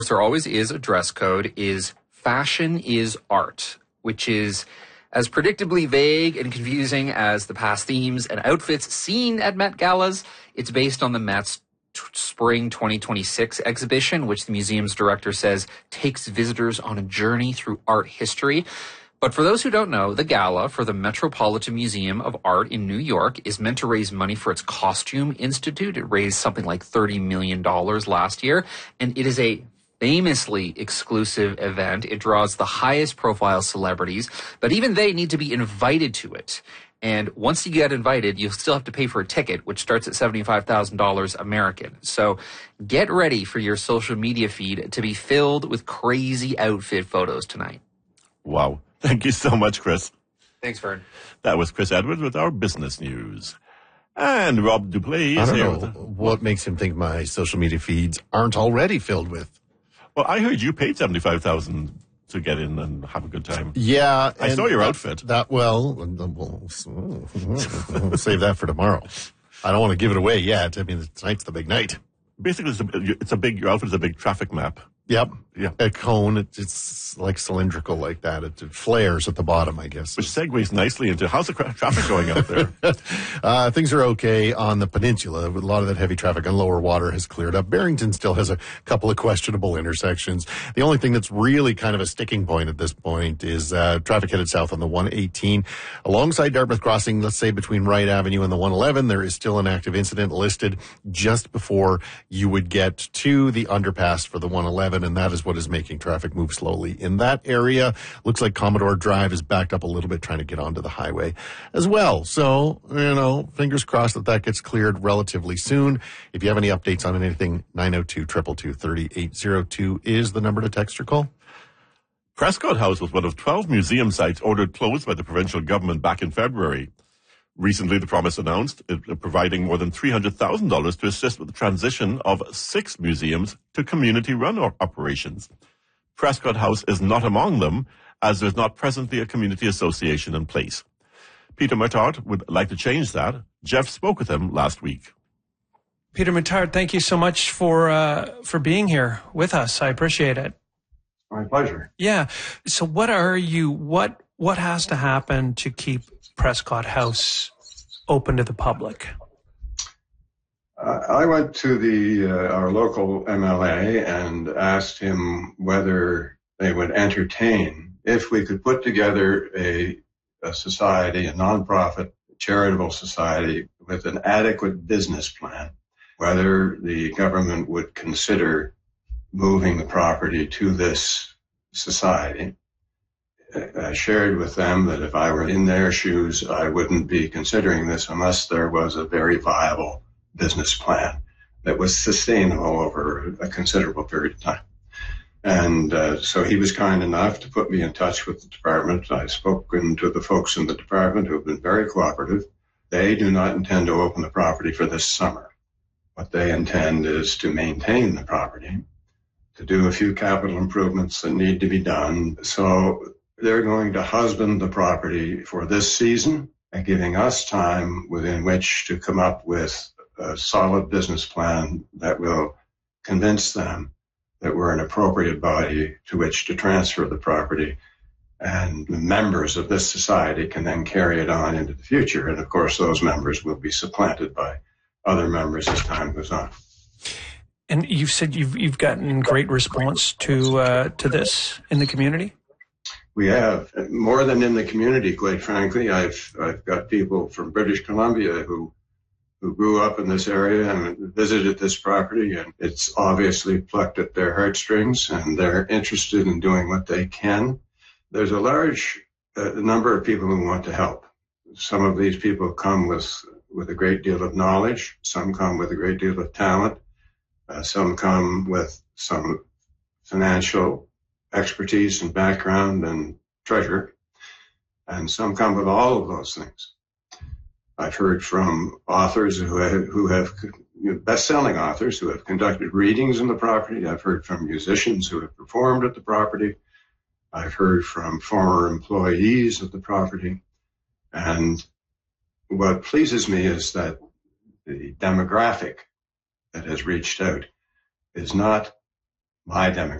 there always is a dress code, is fashion is art, which is as predictably vague and confusing as the past themes and outfits seen at Met Galas. It's based on the Met's Spring 2026 exhibition, which the museum's director says takes visitors on a journey through art history. But for those who don't know, the gala for the Metropolitan Museum of Art in New York is meant to raise money for its Costume Institute. It raised something like $30 million last year, and it is a famously exclusive event. It draws the highest profile celebrities, but even they need to be invited to it. And once you get invited, you'll still have to pay for a ticket, which starts at $75,000 American. So get ready for your social media feed to be filled with crazy outfit photos tonight. Wow. Thank you so much, Chris. Thanks, Vern. That was Chris Edwards with our business news. And Rob Duplay is here. I don't know what makes him think my social media feeds aren't already filled with. Well, I heard you paid $75,000 to get in and have a good time. Yeah. I saw your outfit. We'll save that for tomorrow. I don't want to give it away yet. I mean, tonight's the big night. Basically, your outfit is a big traffic map. Yep. Yeah. A cone. It's like cylindrical like that. It flares at the bottom, I guess. Which segues nicely into how's the traffic going out there? Things are okay on the peninsula. A lot of that heavy traffic on lower water has cleared up. Barrington still has a couple of questionable intersections. The only thing that's really kind of a sticking point at this point is traffic headed south on the 118. Alongside Dartmouth Crossing, let's say between Wright Avenue and the 111, there is still an active incident listed just before you would get to the underpass for the 111, and that is what is making traffic move slowly in that area. Looks like Commodore Drive is backed up a little bit trying to get onto the highway as well. So, fingers crossed that gets cleared relatively soon. If you have any updates on anything, 902-222-3802 is the number to text or call. Prescott House was one of 12 museum sites ordered closed by the provincial government back in February. Recently, the province announced providing more than $300,000 to assist with the transition of 6 museums to community-run operations. Prescott House is not among them, as there's not presently a community association in place. Peter Muttart would like to change that. Jeff spoke with him last week. Peter Muttart, thank you so much for being here with us. I appreciate it. My pleasure. Yeah. So what has to happen to keep Prescott House open to the public? I went to our local MLA and asked him whether they would entertain if we could put together a society, a nonprofit charitable society with an adequate business plan, whether the government would consider moving the property to this society. I shared with them that if I were in their shoes, I wouldn't be considering this unless there was a very viable business plan that was sustainable over a considerable period of time. And so he was kind enough to put me in touch with the department. I've spoken to the folks in the department who have been very cooperative. They do not intend to open the property for this summer. What they intend is to maintain the property, to do a few capital improvements that need to be done. So they're going to husband the property for this season and giving us time within which to come up with a solid business plan that will convince them that we're an appropriate body to which to transfer the property, and the members of this society can then carry it on into the future. And of course, those members will be supplanted by other members as time goes on. And you've said you've gotten great response to this in the community? We have, more than in the community, quite frankly. I've got people from British Columbia who grew up in this area and visited this property, and it's obviously plucked at their heartstrings, and they're interested in doing what they can. There's a large number of people who want to help. Some of these people come with a great deal of knowledge. Some come with a great deal of talent. Some come with some financial expertise and background and treasure. And some come with all of those things. I've heard from authors who have best-selling authors who have conducted readings in the property. I've heard from musicians who have performed at the property. I've heard from former employees of the property. And what pleases me is that the demographic that has reached out is not my demographic.